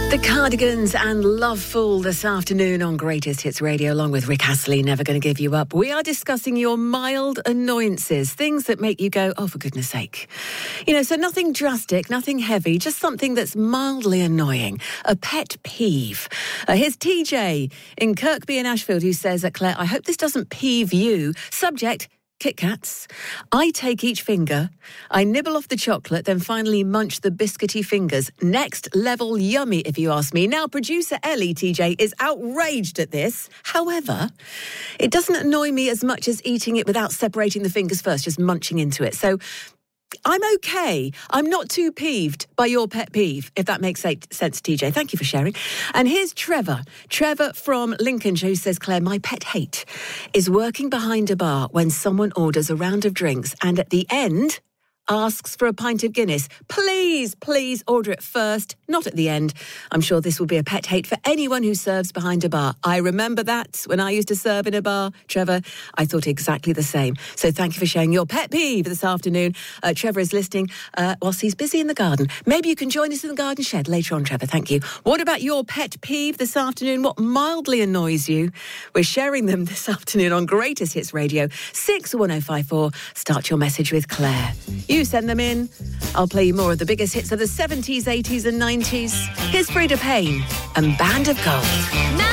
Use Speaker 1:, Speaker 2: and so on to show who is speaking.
Speaker 1: The Cardigans and Love Fool this afternoon on Greatest Hits Radio, along with Rick Astley, Never Gonna Give You Up. We are discussing your mild annoyances, things that make you go, oh, for goodness sake. You know, so nothing drastic, nothing heavy, just something that's mildly annoying, a pet peeve. Here's TJ in Kirkby in Ashfield who says, Claire, I hope this doesn't peeve you. Subject, Kit Kats. I take each finger, I nibble off the chocolate, then finally munch the biscuity fingers. Next level yummy, if you ask me. Now, producer Ellie, TJ, is outraged at this. However, it doesn't annoy me as much as eating it without separating the fingers first, just munching into it. So I'm okay. I'm not too peeved by your pet peeve, if that makes sense, TJ. Thank you for sharing. And here's Trevor. Trevor from Lincolnshire, who says, Claire, my pet hate is working behind a bar when someone orders a round of drinks and at the end asks for a pint of Guinness. Please, please order it first, not at the end. I'm sure this will be a pet hate for anyone who serves behind a bar. I remember that when I used to serve in a bar, Trevor. I thought exactly the same. So thank you for sharing your pet peeve this afternoon. Trevor is listening whilst he's busy in the garden. Maybe you can join us in the garden shed later on, Trevor. Thank you. What about your pet peeve this afternoon? What mildly annoys you? We're sharing them this afternoon on Greatest Hits Radio. 61054. Start your message with Claire. You send them in. I'll play you more of the biggest hits of the 70s, 80s and 90s. Here's Frida Payne and Band of Gold.